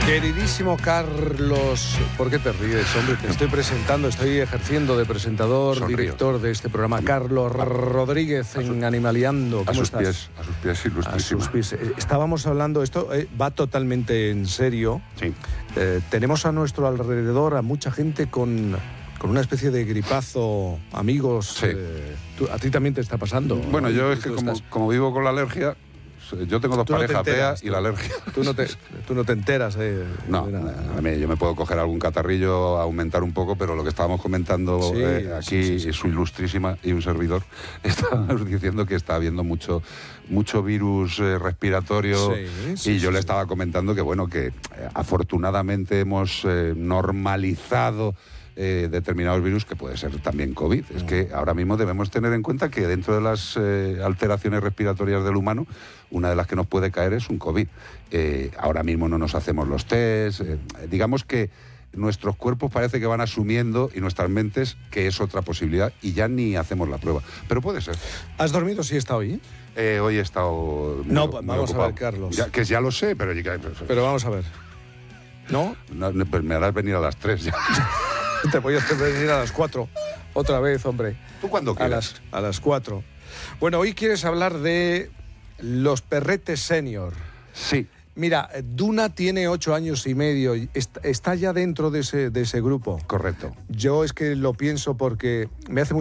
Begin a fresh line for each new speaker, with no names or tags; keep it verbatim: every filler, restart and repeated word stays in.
Queridísimo Carlos, ¿por qué te ríes, hombre? Te estoy presentando, estoy ejerciendo de presentador,
Sonrío.
director de este programa. Carlos Rodríguez en Animaleando. ¿Cómo
a sus
estás?
pies, a sus pies, ilustrísima.
A sus pies. Estábamos hablando, esto eh, va totalmente en serio.
Sí.
Eh, tenemos a nuestro alrededor a mucha gente con, con una especie de gripazo, amigos.
Sí.
Eh, tú, ¿a ti también te está pasando?
Bueno,
¿no?
yo es que
Tú
como,
estás-
como vivo con la alergia, yo tengo dos
Tú no te
parejas
enteras,
feas y la alergia.
Tú no te, tú no te enteras. Eh,
No,
de nada, ¿no?
a mí, yo me puedo coger algún catarrillo, aumentar un poco, pero lo que estábamos comentando
Sí,
eh, aquí,
sí, sí, sí.
su ilustrísima y un servidor, estábamos diciendo que está habiendo mucho, mucho virus eh, respiratorio.
Sí, sí,
y yo
sí,
le
sí.
estaba comentando que, bueno, que eh, afortunadamente hemos eh, normalizado eh, determinados virus, que puede ser también COVID. Es que ahora mismo debemos tener en cuenta que dentro de las eh, alteraciones respiratorias del humano, una de las que nos puede caer es un COVID. Eh, ahora mismo no nos hacemos los test. Eh, digamos que nuestros cuerpos parece que van asumiendo y nuestras mentes que es otra posibilidad y ya ni hacemos la prueba. Pero puede ser.
¿Has dormido siesta hoy?
Eh, hoy he estado muy,
No,
muy
vamos a
ocupado.
ver, Carlos.
Ya, que ya lo sé, pero... ya-
Pero vamos a ver. ¿No?
no, no, pues me harás venir a las tres ya.
Te voy a hacer venir a las cuatro. Otra vez, hombre.
¿Tú cuándo
A
quieras?
las, a las cuatro. Bueno, hoy quieres hablar de los perretes senior.
Sí.
Mira, Duna tiene ocho años y medio. Y está, está ya dentro de ese, de ese grupo.
Correcto.
Yo es que lo pienso porque me hace